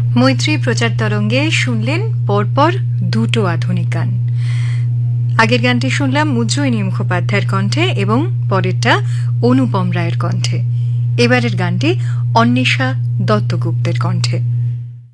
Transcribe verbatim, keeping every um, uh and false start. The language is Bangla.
মৈত্রী প্রচার তরঙ্গে শুনলেন পরপর দুটো আধুনিক গান। আগের গানটি শুনলাম উজ্জয়িনী মুখোপাধ্যায়ের কণ্ঠে এবং পরেরটা অনুপম রায়ের কণ্ঠে। এবারের গানটি অন্বেষা দত্তগুপ্তের কণ্ঠে।